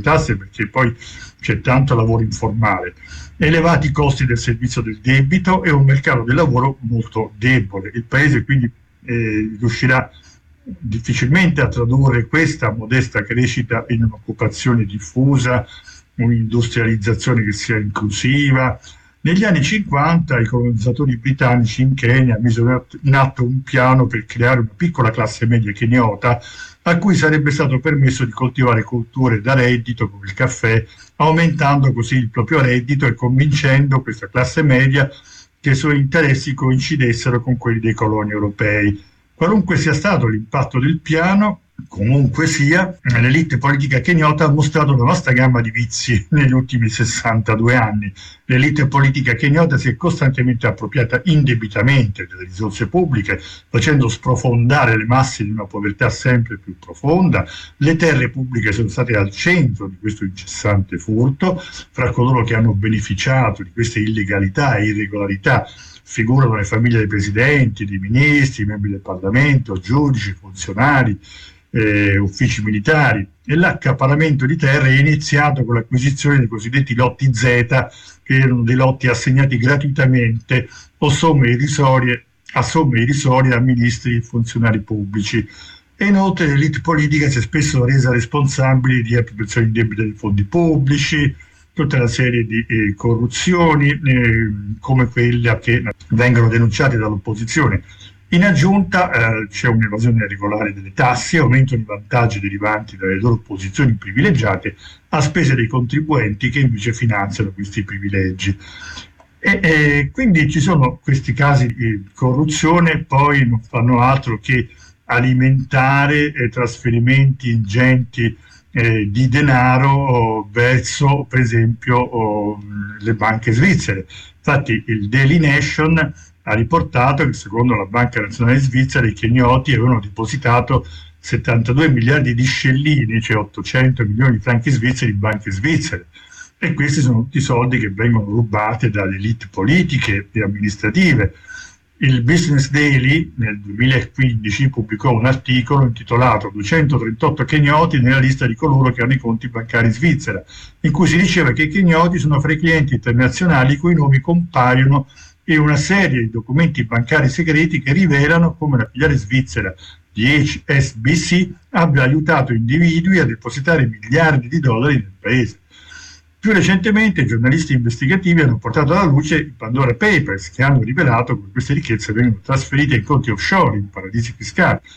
tasse, perché poi c'è tanto lavoro informale, elevati costi del servizio del debito e un mercato del lavoro molto debole. Il Paese quindi riuscirà difficilmente a tradurre questa modesta crescita in un'occupazione diffusa, un'industrializzazione che sia inclusiva. Negli anni 50 i colonizzatori britannici in Kenya misero in atto un piano per creare una piccola classe media keniota a cui sarebbe stato permesso di coltivare colture da reddito come il caffè, aumentando così il proprio reddito e convincendo questa classe media che i suoi interessi coincidessero con quelli dei coloni europei. Qualunque sia stato l'impatto del piano, comunque sia, l'elite politica keniota ha mostrato una vasta gamma di vizi negli ultimi 62 anni. L'elite politica keniota si è costantemente appropriata indebitamente delle risorse pubbliche, facendo sprofondare le masse di una povertà sempre più profonda. Le terre pubbliche sono state al centro di questo incessante furto. Fra coloro che hanno beneficiato di queste illegalità e irregolarità figurano le famiglie dei presidenti, dei ministri, membri del Parlamento, giudici, funzionari, uffici militari, e l'accaparramento di terre è iniziato con l'acquisizione dei cosiddetti lotti Z, che erano dei lotti assegnati gratuitamente a somme irrisorie a ministri e funzionari pubblici. E inoltre l'elite politica si è spesso resa responsabile di appropriazioni indebite dei fondi pubblici, tutta una serie di corruzioni come quelle che vengono denunciate dall'opposizione. In aggiunta c'è un'evasione regolare delle tasse, aumentano i vantaggi derivanti dalle loro posizioni privilegiate a spese dei contribuenti che invece finanziano questi privilegi. E quindi ci sono questi casi di corruzione, poi non fanno altro che alimentare trasferimenti ingenti di denaro verso, per esempio, le banche svizzere. Infatti il Daily Nation ha riportato che secondo la Banca Nazionale Svizzera i kenioti avevano depositato 72 miliardi di scellini, cioè 800 milioni di franchi svizzeri in banche svizzere. E questi sono tutti soldi che vengono rubati dalle elite politiche e amministrative. Il Business Daily nel 2015 pubblicò un articolo intitolato 238 kenioti nella lista di coloro che hanno i conti bancari in Svizzera, in cui si diceva che i kenioti sono fra i clienti internazionali i cui nomi compaiono in una serie di documenti bancari segreti che rivelano come la filiale svizzera di HSBC abbia aiutato individui a depositare miliardi di dollari nel paese. Più recentemente i giornalisti investigativi hanno portato alla luce i Pandora Papers, che hanno rivelato che queste ricchezze vengono trasferite in conti offshore, in paradisi fiscali,